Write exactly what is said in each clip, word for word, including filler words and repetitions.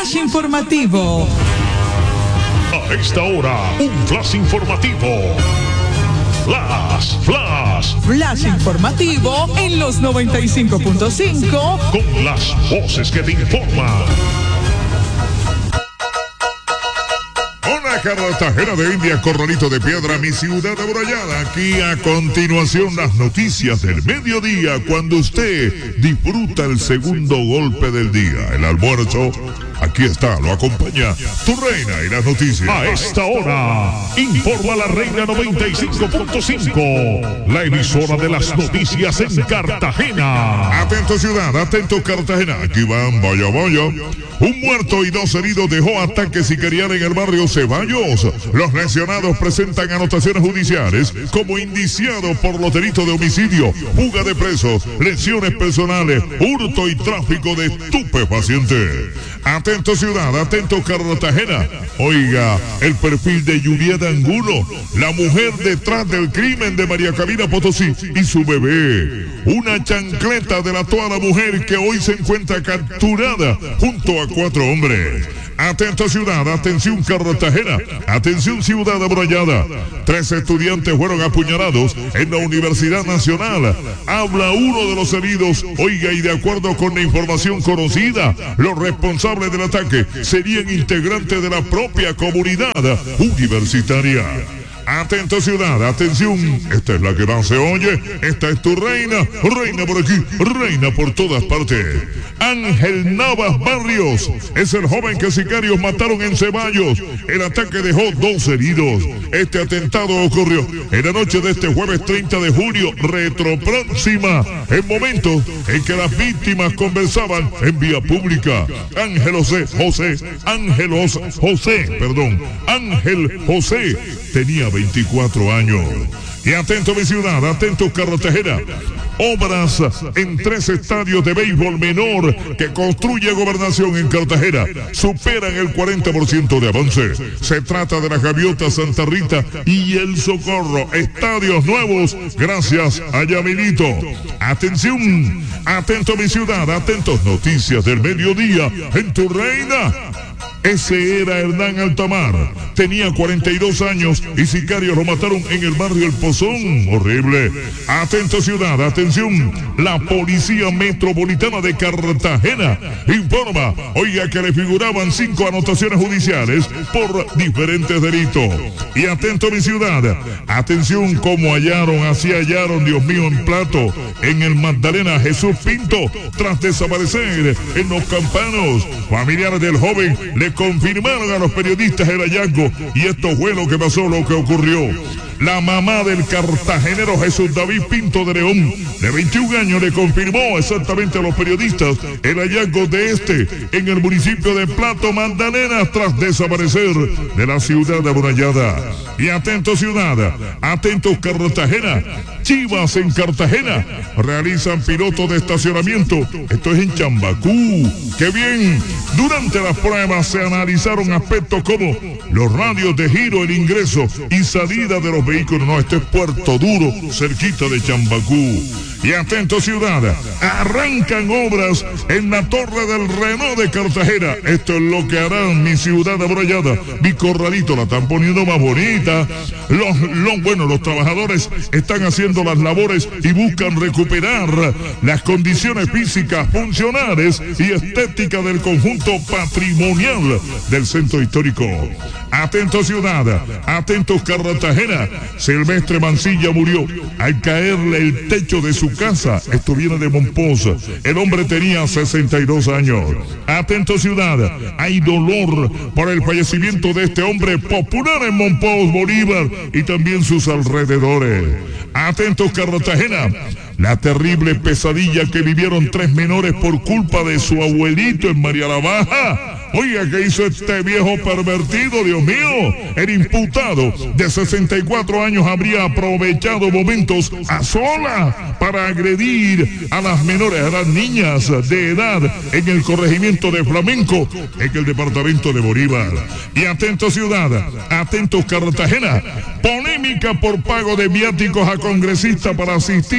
Flash informativo. A esta hora, un flash informativo. Flash, flash. Flash informativo en los noventa y cinco punto cinco. Con las voces que te informan. Cartagena de India, Corralito de Piedra, mi ciudad amurallada. Aquí a continuación las noticias del mediodía, cuando usted disfruta el segundo golpe del día, el almuerzo. Aquí está, lo acompaña tu reina y las noticias. A esta hora, informa la Reina noventa y cinco punto cinco, la emisora de las noticias en Cartagena. Atento ciudad, atento Cartagena. Aquí van, vaya, vaya. Un muerto y dos heridos dejó ataque sicarial en el barrio Ceballos. Los lesionados presentan anotaciones judiciales como indiciados por los delitos de homicidio, fuga de presos, lesiones personales, hurto y tráfico de estupefacientes. Atento ciudad, atento Cartagena. Oiga, el perfil de Julieta Angulo, la mujer detrás del crimen de María Camila Potosí y su bebé. Una chancleta delató a la mujer que hoy se encuentra capturada junto a cuatro hombres. Atento ciudad, atención Cartagena, atención ciudad amurallada. Tres estudiantes fueron apuñalados en la Universidad Nacional. Habla uno de los heridos. Oiga, y de acuerdo con la información conocida, los responsables del ataque serían integrantes de la propia comunidad universitaria. Atento ciudad, atención, esta es la que más se oye, esta es tu reina, reina por aquí, reina por todas partes. Ángel Navas Barrios es el joven que sicarios mataron en Ceballos. El ataque dejó dos heridos. Este atentado ocurrió en la noche de este jueves treinta de julio, retropróxima, en momentos en que las víctimas conversaban en vía pública. Ángel José, José, Ángelos José, perdón, Ángel José tenía veinticuatro años. Y atento mi ciudad, atento Cartagena. Obras en tres estadios de béisbol menor que construye Gobernación en Cartagena superan el cuarenta por ciento de avance. Se trata de la Gaviota Santa Rita y el Socorro. Estadios nuevos gracias a Yamilito. Atención, atento mi ciudad, atentos noticias del mediodía en tu reina. Ese era Hernán Altamar, tenía cuarenta y dos años y sicarios lo mataron en el barrio El Pozón. Horrible. Atento ciudad, atención, la Policía Metropolitana de Cartagena informa, oiga, que le figuraban cinco anotaciones judiciales por diferentes delitos. Y atento mi ciudad, atención, como hallaron, así hallaron, Dios mío, en Plato, en el Magdalena Jesús Pinto, tras desaparecer en Los Campanos. Familiares del joven le confirmaron a los periodistas el hallazgo y esto fue lo que pasó, lo que ocurrió. La mamá del cartagenero Jesús David Pinto de León, de veintiún años, le confirmó exactamente a los periodistas el hallazgo de este en el municipio de Plato, Magdalena, tras desaparecer de la ciudad amurallada. Y atento ciudad, atentos Cartagena, Chivas en Cartagena realizan piloto de estacionamiento. Esto es en Chambacú. ¡Qué bien! Durante las pruebas se analizaron aspectos como los radios de giro, el ingreso y salida de los vehículos. No, este es Puerto Duro, cerquita de Chambacú. Y atento ciudad, arrancan obras en la torre del Renault de Cartagena. Esto es lo que harán mi ciudad amurallada. Mi Corralito la están poniendo más bonita. Los, los, bueno, los trabajadores están haciendo las labores y buscan recuperar las condiciones físicas, funcionales y estéticas del conjunto patrimonial del centro histórico. Atento ciudad, atentos Cartagena. Silvestre Mancilla murió al caerle el techo de su casa. Esto viene de Monpós. El hombre tenía sesenta y dos años. Atento ciudad, hay dolor por el fallecimiento de este hombre popular en Monpós, Bolívar y también sus alrededores. Atentos Cartagena, la terrible pesadilla que vivieron tres menores por culpa de su abuelito en María la Baja. Oiga, ¿qué hizo este viejo pervertido, Dios mío? El imputado de sesenta y cuatro años habría aprovechado momentos a solas para agredir a las menores, a las niñas de edad en el corregimiento de Flamenco, en el departamento de Bolívar. Y atento ciudad, atentos Cartagena, polémica por pago de viáticos a congresistas para asistir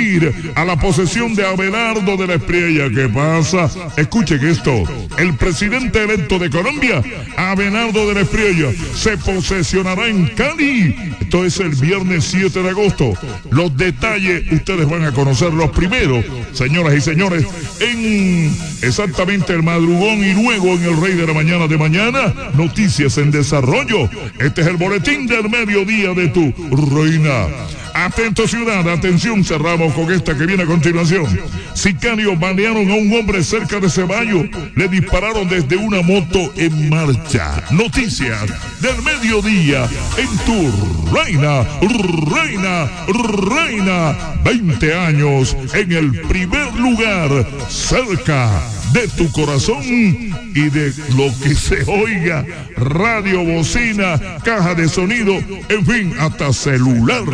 a la posesión de Abelardo de la Espriella. ¿Qué pasa? Escuchen esto. El presidente electo de Colombia, Abelardo de la Espriella, se posesionará en Cali. Esto es el viernes siete de agosto. Los detalles ustedes van a conocerlos primero, señoras y señores, en exactamente el madrugón y luego en el Rey de la Mañana de mañana. Noticias en desarrollo. Este es el boletín del mediodía de tu reina. Atento ciudad, atención, cerramos con esta que viene a continuación. Sicarios balearon a un hombre cerca de Ceballos, le dispararon desde una moto en marcha. Noticias del mediodía en tu reina, reina, reina. veinte años en el primer lugar, cerca de tu corazón y de lo que se oiga, radio, bocina, caja de sonido, en fin, hasta celular.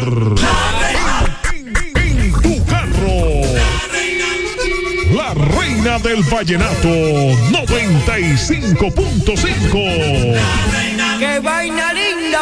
En, en tu carro, la reina del vallenato, noventa y cinco punto cinco.